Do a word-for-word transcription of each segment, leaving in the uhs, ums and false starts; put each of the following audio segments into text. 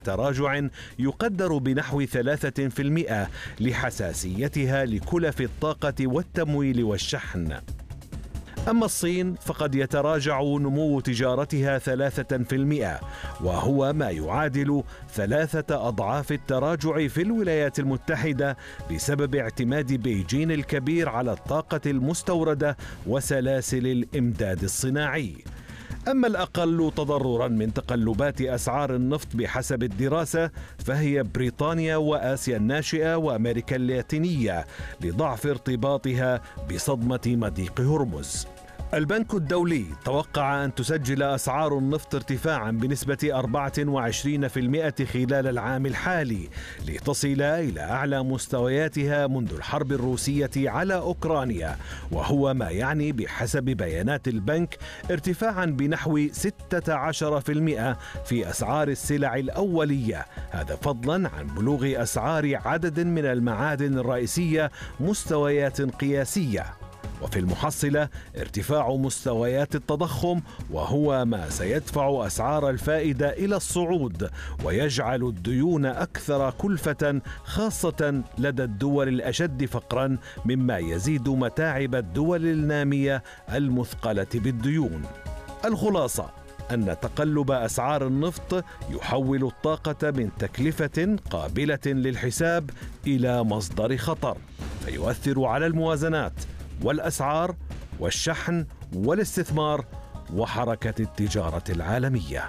تراجع يقدر بنحو ثلاثة بالمئة لحساسيتها لكلف الطاقة والتمويل والشحن. أما الصين فقد يتراجع نمو تجارتها ثلاثة بالمئة، وهو ما يعادل ثلاثة أضعاف التراجع في الولايات المتحدة بسبب اعتماد بيجين الكبير على الطاقة المستوردة وسلاسل الإمداد الصناعي. أما الأقل تضرراً من تقلبات أسعار النفط بحسب الدراسة فهي بريطانيا وآسيا الناشئة وأمريكا اللاتينية لضعف ارتباطها بصدمة مضيق هرمز. البنك الدولي توقع أن تسجل أسعار النفط ارتفاعا بنسبة أربعة وعشرين بالمئة خلال العام الحالي لتصل إلى أعلى مستوياتها منذ الحرب الروسية على أوكرانيا، وهو ما يعني بحسب بيانات البنك ارتفاعا بنحو ستة عشر بالمئة في أسعار السلع الأولية، هذا فضلا عن بلوغ أسعار عدد من المعادن الرئيسية مستويات قياسية. وفي المحصلة ارتفاع مستويات التضخم، وهو ما سيدفع أسعار الفائدة إلى الصعود ويجعل الديون أكثر كلفة، خاصة لدى الدول الأشد فقرا، مما يزيد متاعب الدول النامية المثقلة بالديون. الخلاصة أن تقلب أسعار النفط يحول الطاقة من تكلفة قابلة للحساب إلى مصدر خطر، فيؤثر على الموازنات والأسعار والشحن والاستثمار وحركة التجارة العالمية.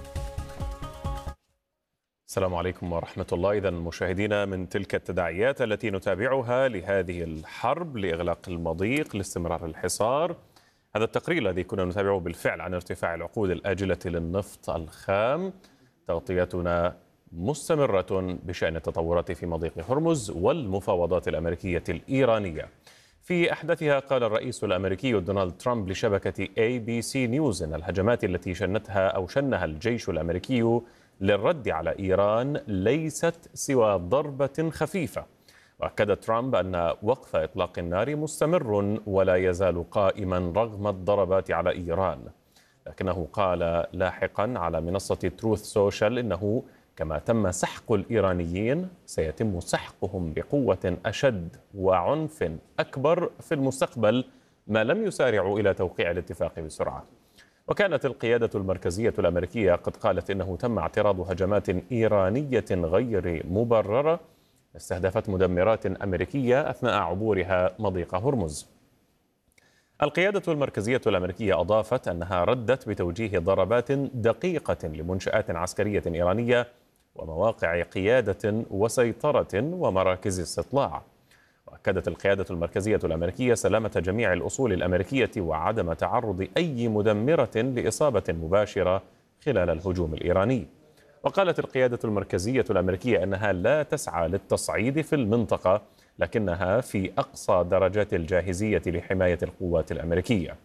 السلام عليكم ورحمة الله. إذا مشاهدينا، من تلك التداعيات التي نتابعها لهذه الحرب لإغلاق المضيق لاستمرار الحصار، هذا التقرير الذي كنا نتابعه بالفعل عن ارتفاع العقود الآجلة للنفط الخام. تغطيتنا مستمرة بشأن التطورات في مضيق هرمز والمفاوضات الأمريكية الإيرانية. في أحدثها قال الرئيس الأمريكي دونالد ترامب لشبكة إيه بي سي نيوز أن الهجمات التي شنتها أو شنها الجيش الأمريكي للرد على إيران ليست سوى ضربة خفيفة. وأكد ترامب أن وقف إطلاق النار مستمر ولا يزال قائما رغم الضربات على إيران، لكنه قال لاحقا على منصة تروث سوشيال إنه كما تم سحق الإيرانيين سيتم سحقهم بقوة أشد وعنف أكبر في المستقبل ما لم يسارعوا إلى توقيع الاتفاق بسرعة. وكانت القيادة المركزية الأمريكية قد قالت إنه تم اعتراض هجمات إيرانية غير مبررة استهدفت مدمرات أمريكية أثناء عبورها مضيق هرمز. القيادة المركزية الأمريكية أضافت أنها ردت بتوجيه ضربات دقيقة لمنشآت عسكرية إيرانية ومواقع قيادة وسيطرة ومراكز استطلاع. وأكدت القيادة المركزية الأمريكية سلامة جميع الأصول الأمريكية وعدم تعرض أي مدمرة لإصابة مباشرة خلال الهجوم الإيراني. وقالت القيادة المركزية الأمريكية أنها لا تسعى للتصعيد في المنطقة، لكنها في أقصى درجات الجاهزية لحماية القوات الأمريكية.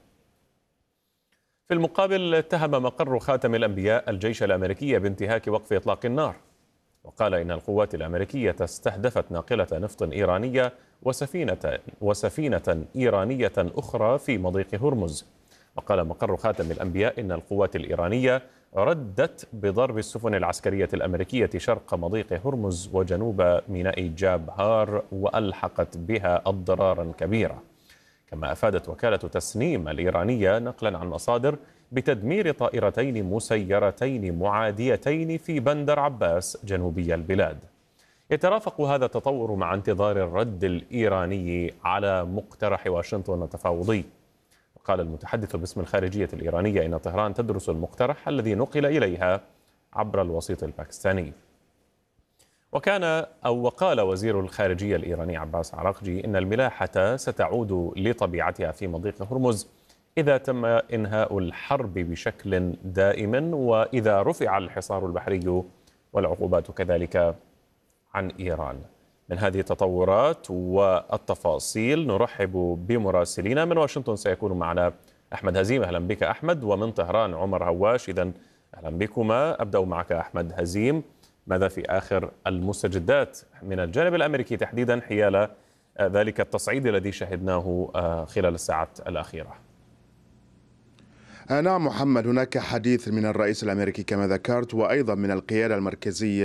في المقابل اتهم مقر خاتم الأنبياء الجيش الأمريكي بانتهاك وقف إطلاق النار، وقال إن القوات الأمريكية استهدفت ناقلة نفط إيرانية وسفينة, وسفينة إيرانية أخرى في مضيق هرمز. وقال مقر خاتم الأنبياء إن القوات الإيرانية ردت بضرب السفن العسكرية الأمريكية شرق مضيق هرمز وجنوب ميناء جابهار وألحقت بها أضرارا كبيرة. كما أفادت وكالة تسنيم الإيرانية نقلا عن مصادر بتدمير طائرتين مسيرتين معاديتين في بندر عباس جنوبي البلاد. يترافق هذا التطور مع انتظار الرد الإيراني على مقترح واشنطن التفاوضي. قال المتحدث باسم الخارجية الإيرانية إن طهران تدرس المقترح الذي نقل إليها عبر الوسيط الباكستاني. وكان أو وقال وزير الخارجية الإيراني عباس عراقجي إن الملاحة ستعود لطبيعتها في مضيق هرمز إذا تم إنهاء الحرب بشكل دائم وإذا رفع الحصار البحري والعقوبات كذلك عن إيران. من هذه التطورات والتفاصيل نرحب بمراسلينا من واشنطن. سيكون معنا أحمد هزيم. أهلا بك أحمد. ومن طهران عمر هواش. إذن أهلا بكما. أبدأ معك أحمد هزيم، ماذا في آخر المستجدات من الجانب الأمريكي تحديدا حيال ذلك التصعيد الذي شهدناه خلال الساعات الأخيرة؟ نعم محمد، هناك حديث من الرئيس الأمريكي كما ذكرت وأيضا من القيادة المركزية